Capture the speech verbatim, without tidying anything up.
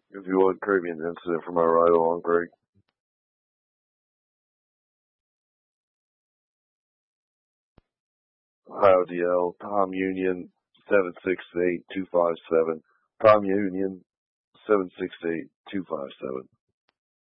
If you would, Caribbean incident for my ride along, Greg. Ohio D L, Tom Union, seven six eight two five seven. Tom Union, seven six eight two five seven.